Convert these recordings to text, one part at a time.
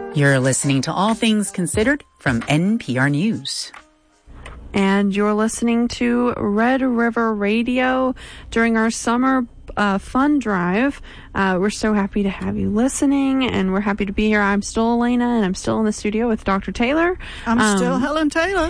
You're listening to All Things Considered from NPR News. And you're listening to Red River Radio during our summer fun drive. We're so happy to have you listening, and we're happy to be here. I'm still Elena, and I'm still in the studio with Dr. Taylor. I'm still Helen Taylor.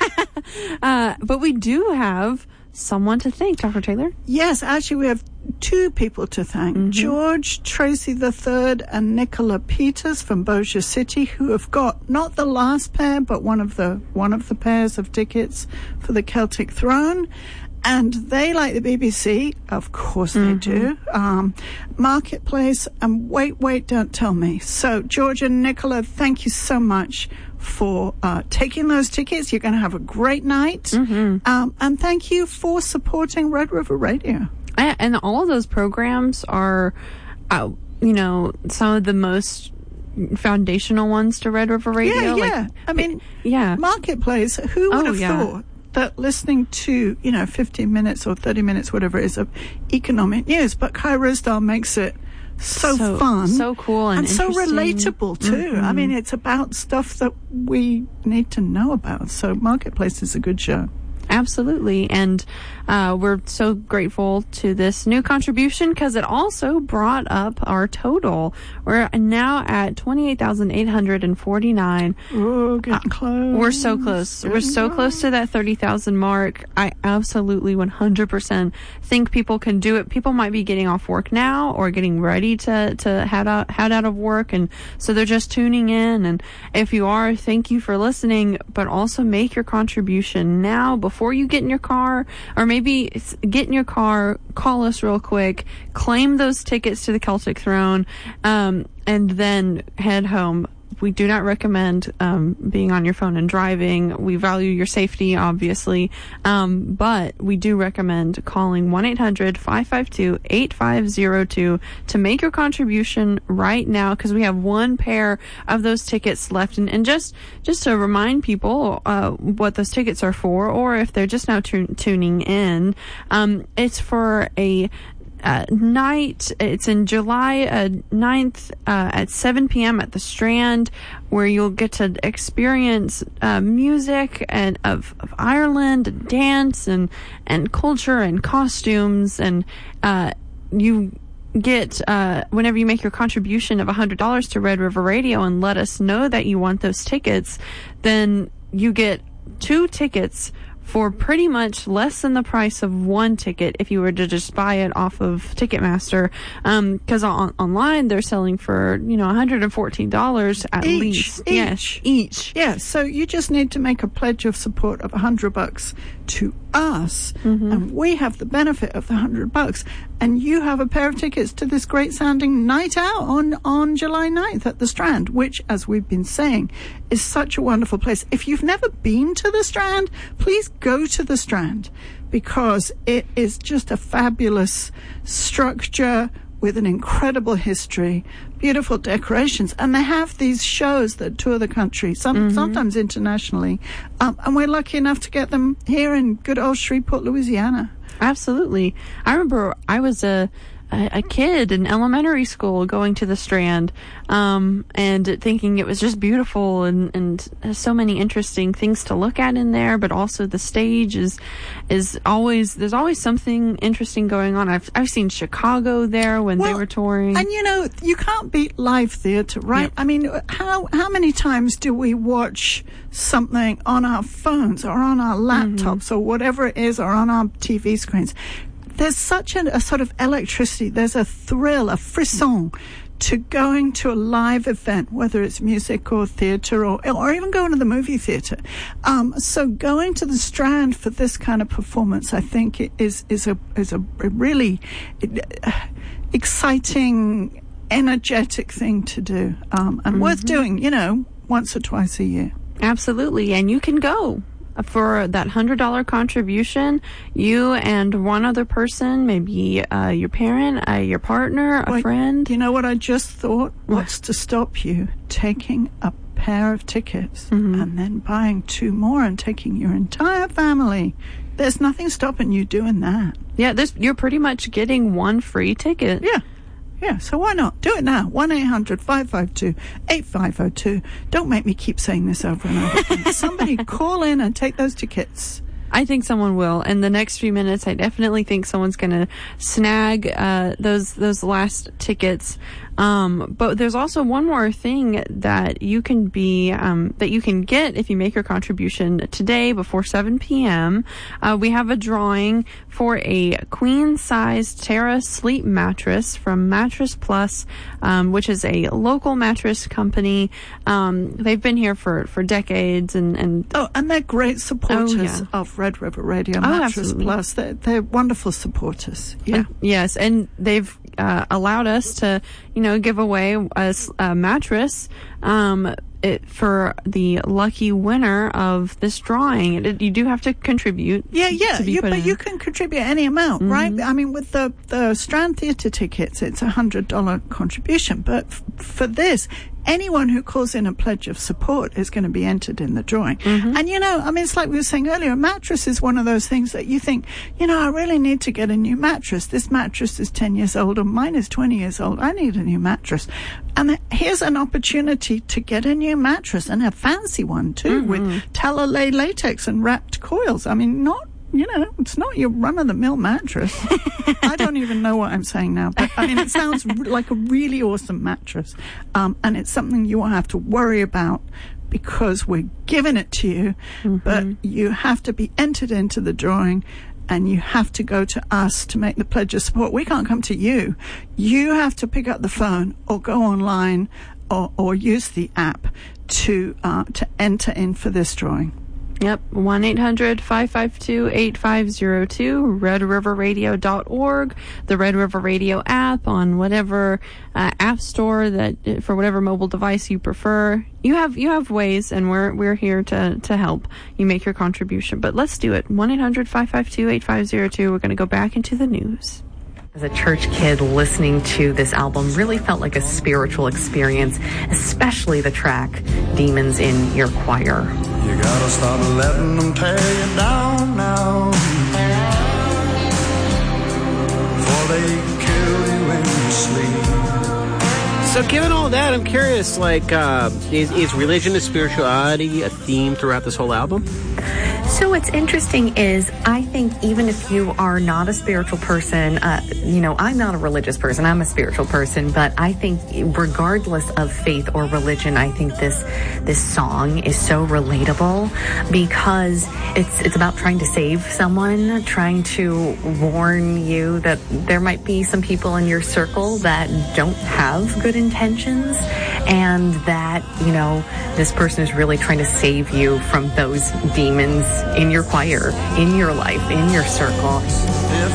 But we do have someone to thank, Dr. Taylor. Yes, actually, we have two people to thank. Mm-hmm. George Tracy III and Nicola Peters from Bossier City, who have got not the last pair, but one of the pairs of tickets for the Celtic Throne. And they, like the BBC, of course they do, Marketplace, and wait, don't tell me. So, George and Nicola, thank you so much for taking those tickets. You're going to have a great night. Mm-hmm. And thank you for supporting Red River Radio. And all of those programs are, some of the most foundational ones to Red River Radio. Yeah. Marketplace, who would have thought that listening to, 15 minutes or 30 minutes, whatever it is, of economic news, but Kai Risdal makes it so fun. So cool and so relatable, too. Mm-hmm. I mean, it's about stuff that we need to know about. So Marketplace is a good show. Absolutely. And we're so grateful to this new contribution because it also brought up our total. We're now at $28,849. Oh, getting close. We're so close. We're so close to that 30,000 mark. I absolutely 100% think people can do it. People might be getting off work now or getting ready to head out of work. And so they're just tuning in. And if you are, thank you for listening, but also make your contribution now before you get in your car, or maybe get in your car, call us real quick, claim those tickets to the Celtic Throne, and then head home. We do not recommend being on your phone and driving. We value your safety, obviously, but we do recommend calling 1-800-552-8502 to make your contribution right now, because we have one pair of those tickets left. And just to remind people what those tickets are for, or if they're just now tuning in, it's for a night. It's in July 9th at 7 p.m. at the Strand, where you'll get to experience music and of Ireland, and dance and culture and costumes, and you get whenever you make your contribution of $100 to Red River Radio and let us know that you want those tickets, then you get 2 tickets for pretty much less than the price of one ticket if you were to just buy it off of Ticketmaster. Because online they're selling for, $114 at least. Each. Yeah, so you just need to make a pledge of support of $100 to us, and we have the benefit of the $100, and you have a pair of tickets to this great sounding night out on July 9th at the Strand, which, as we've been saying, is such a wonderful place. If you've never been to the Strand, please go to the Strand, because it is just a fabulous structure with an incredible history, beautiful decorations, and they have these shows that tour the country, sometimes internationally, and we're lucky enough to get them here in good old Shreveport, Louisiana. Absolutely. I remember I was a kid in elementary school going to the Strand, and thinking it was just beautiful and so many interesting things to look at in there, but also the stage is always, there's always something interesting going on. I've seen Chicago there when they were touring. And you can't beat live theater, right? Yep. I mean, how many times do we watch something on our phones or on our laptops or whatever it is, or on our TV screens? There's such a sort of electricity. There's a thrill, a frisson to going to a live event, whether it's music or theater or even going to the movie theater. So going to the Strand for this kind of performance, I think is a really exciting, energetic thing to do, and worth doing, once or twice a year. Absolutely. And you can go. For that $100 contribution, you and one other person, maybe your parent, your partner, a friend. You know what I just thought? What's to stop you taking a pair of tickets and then buying 2 more and taking your entire family? There's nothing stopping you doing that. Yeah, you're pretty much getting 1 free ticket. Yeah. Yeah, so why not? Do it now. 1-800-552-8502. Don't make me keep saying this over and over again. Somebody call in and take those tickets. I think someone will. In the next few minutes, I definitely think someone's going to snag those last tickets. But there's also one more thing that you can get if you make your contribution today before 7 p.m. We have a drawing for a queen-sized Terra sleep mattress from Mattress Plus, which is a local mattress company. They've been here for decades and they're great supporters of Red River Radio, Mattress Plus. They're wonderful supporters. Yeah. Yes, and they've allowed us to, give away a mattress for the lucky winner of this drawing. You do have to contribute. But you can contribute any amount, right? I mean, with the Strand Theatre tickets, it's $100 contribution. But for this, anyone who calls in a pledge of support is going to be entered in the drawing. And, it's like we were saying earlier, a mattress is one of those things that you think, I really need to get a new mattress. This mattress is 10 years old, or mine is 20 years old. I need a new mattress. And here's an opportunity to get a new mattress, and a fancy one too, with Talalay latex and wrapped coils. I mean, it's not your run-of-the-mill mattress. I don't even know what I'm saying now, but it sounds like a really awesome mattress. And it's something you won't have to worry about because we're giving it to you, but you have to be entered into the drawing, and you have to go to us to make the pledge of support. We can't come to you. You have to pick up the phone or go online or use the app to enter in for this drawing. Yep, 1-800-552-8502, redriverradio.org, the Red River Radio app on whatever app store that for whatever mobile device you prefer. You have ways, and we're here to help you make your contribution. But let's do it. 1-800-552-8502. We're going to go back into the news. As a church kid, listening to this album really felt like a spiritual experience, especially the track Demons in Your Choir. You gotta stop letting them tear you down now, for they kill you in your sleep. So given all that, I'm curious, is religion and spirituality a theme throughout this whole album? So what's interesting is I think even if you are not a spiritual person, I'm not a religious person, I'm a spiritual person, but I think regardless of faith or religion, I think this song is so relatable because it's about trying to save someone, trying to warn you that there might be some people in your circle that don't have good intentions, and that, this person is really trying to save you from those demons in your choir, in your life, in your circle. If